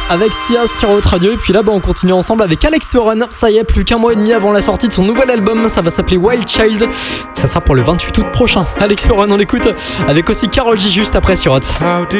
avec Sia sur votre radio. Et puis là, on continue ensemble avec Alex Warren. Ça y est, plus qu'un mois et demi avant la sortie de son nouvel album. Ça va s'appeler Wild Child. Ça sera pour le 28 août prochain. Alex Warren, on l'écoute avec aussi Karol G juste après sur Hot.